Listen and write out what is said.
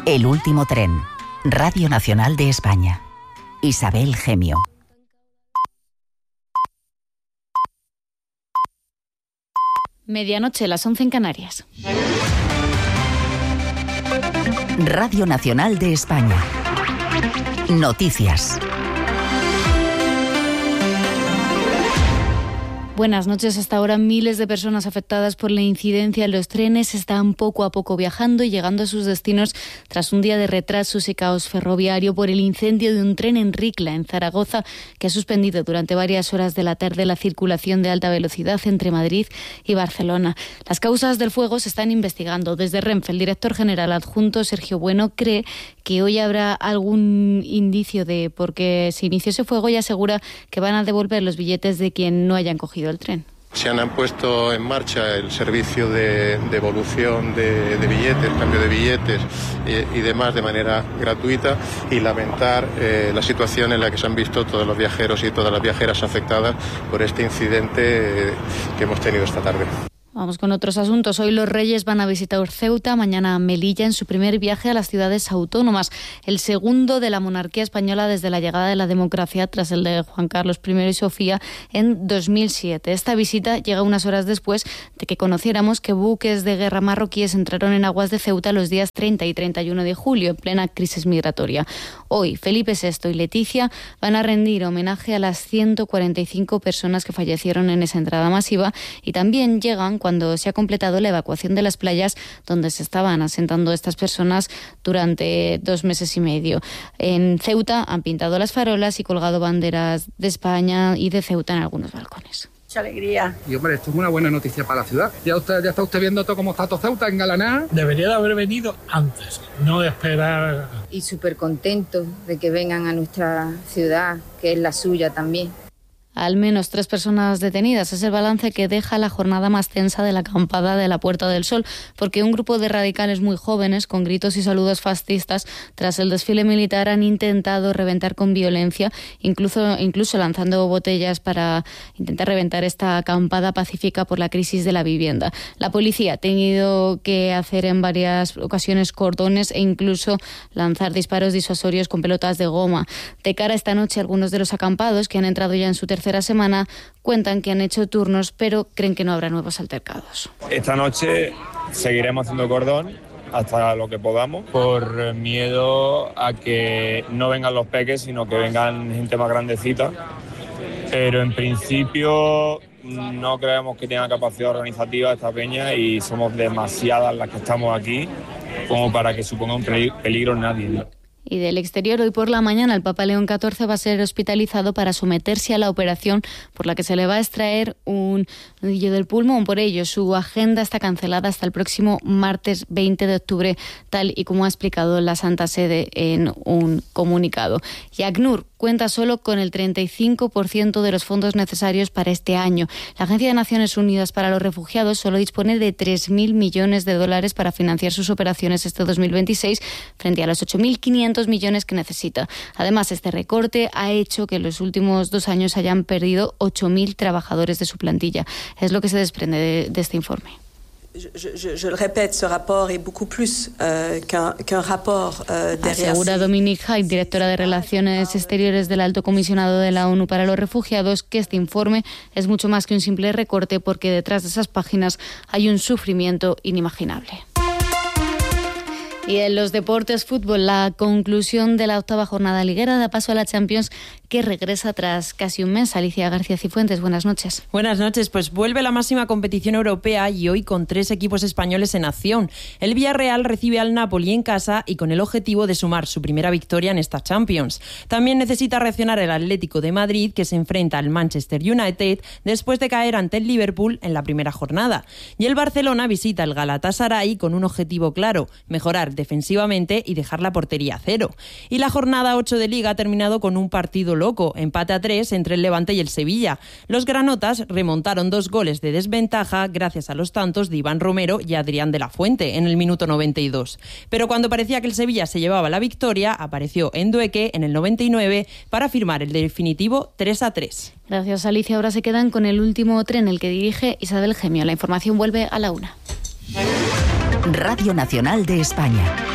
El último tren. Radio Nacional de España. Isabel Gemio. Medianoche, las 11 en Canarias. Radio Nacional de España. Noticias. Buenas noches. Hasta ahora miles de personas afectadas por la incidencia en los trenes están poco a poco viajando y llegando a sus destinos tras un día de retrasos y caos ferroviario por el incendio de un tren en Ricla, en Zaragoza, que ha suspendido durante varias horas de la tarde la circulación de alta velocidad entre Madrid y Barcelona. Las causas del fuego se están investigando. Desde Renfe, el director general adjunto, Sergio Bueno, cree que hoy habrá algún indicio de por qué se inició ese fuego y asegura que van a devolver los billetes de quien no hayan cogido el tren. Se han puesto en marcha el servicio de devolución de billetes, cambio de billetes y demás de manera gratuita, y lamentar la situación en la que se han visto todos los viajeros y todas las viajeras afectadas por este incidente que hemos tenido esta tarde. Vamos con otros asuntos. Hoy los Reyes van a visitar Ceuta, mañana Melilla, en su primer viaje a las ciudades autónomas, el segundo de la monarquía española desde la llegada de la democracia tras el de Juan Carlos I y Sofía en 2007. Esta visita llega unas horas después de que conociéramos que buques de guerra marroquíes entraron en aguas de Ceuta los días 30 y 31 de julio, en plena crisis migratoria. Hoy, Felipe VI y Leticia van a rendir homenaje a las 145 personas que fallecieron en esa entrada masiva, y también llegan cuando se ha completado la evacuación de las playas donde se estaban asentando estas personas durante 2 meses y medio. En Ceuta han pintado las farolas y colgado banderas de España y de Ceuta en algunos balcones. Mucha alegría. Y hombre, esto es una buena noticia para la ciudad. Ya está usted viendo todo cómo está todo Ceuta, engalaná. Debería de haber venido antes, no esperar. Y súper contentos de que vengan a nuestra ciudad, que es la suya también. Al menos 3 personas detenidas. Es el balance que deja la jornada más tensa de la acampada de la Puerta del Sol, porque un grupo de radicales muy jóvenes, con gritos y saludos fascistas, tras el desfile militar han intentado reventar con violencia, incluso lanzando botellas para intentar reventar esta acampada pacífica por la crisis de la vivienda. La policía ha tenido que hacer en varias ocasiones cordones e incluso lanzar disparos disuasorios con pelotas de goma. De cara a esta noche, algunos de los acampados, que han entrado ya en su tercera semana, cuentan que han hecho turnos, pero creen que no habrá nuevos altercados. Esta noche seguiremos haciendo cordón hasta lo que podamos, por miedo a que no vengan los peques, sino que vengan gente más grandecita. Pero en principio no creemos que tenga capacidad organizativa esta peña, y somos demasiadas las que estamos aquí como para que suponga un peligro nadie. Y del exterior, hoy por la mañana el Papa León XIV va a ser hospitalizado para someterse a la operación por la que se le va a extraer un nudillo del pulmón. Por ello, su agenda está cancelada hasta el próximo martes 20 de octubre, tal y como ha explicado la Santa Sede en un comunicado. Y ACNUR cuenta solo con el 35% de los fondos necesarios para este año. La Agencia de Naciones Unidas para los Refugiados solo dispone de 3.000 millones de dólares para financiar sus operaciones este 2026, frente a los 8.500 millones que necesita. Además, este recorte ha hecho que en los últimos 2 años hayan perdido 8.000 trabajadores de su plantilla. Es lo que se desprende de este informe. Je le répète, ce rapport est beaucoup plus qu'un rapport derrière. Asegura Dominique Hyde, directora de Relaciones Exteriores del Alto Comisionado de la ONU para los Refugiados, que este informe es mucho más que un simple recorte, porque detrás de esas páginas hay un sufrimiento inimaginable. Y en los deportes, fútbol, la conclusión de la 8ª jornada liguera da paso a la Champions, que regresa tras casi un mes. Alicia García Cifuentes, buenas noches. Buenas noches, pues vuelve la máxima competición europea, y hoy con 3 equipos españoles en acción. El Villarreal recibe al Napoli en casa y con el objetivo de sumar su primera victoria en esta Champions. También necesita reaccionar el Atlético de Madrid, que se enfrenta al Manchester United después de caer ante el Liverpool en la primera jornada. Y el Barcelona visita el Galatasaray con un objetivo claro: mejorar defensivamente y dejar la portería a 0. Y la jornada 8 de Liga ha terminado con un partido loco, empate a 3 entre el Levante y el Sevilla. Los granotas remontaron 2 goles de desventaja gracias a los tantos de Iván Romero y Adrián de la Fuente en el minuto 92. Pero cuando parecía que el Sevilla se llevaba la victoria, apareció Endueque en el 99 para firmar el definitivo 3-3. Gracias, Alicia. Ahora se quedan con el último tren, el que dirige Isabel Gemio. La información vuelve a la 1. Radio Nacional de España.